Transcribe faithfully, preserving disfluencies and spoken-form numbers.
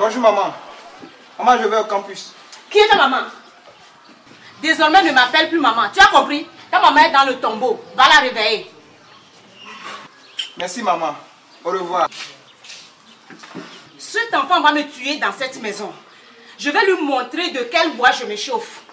Bonjour maman. Maman, je vais au campus. Qui est ta maman? Désormais, ne m'appelle plus maman. Tu as compris? Ta maman est dans le tombeau. Va la réveiller. Merci maman. Au revoir. Cet enfant va me tuer dans cette maison. Je vais lui montrer de quel bois je me chauffe.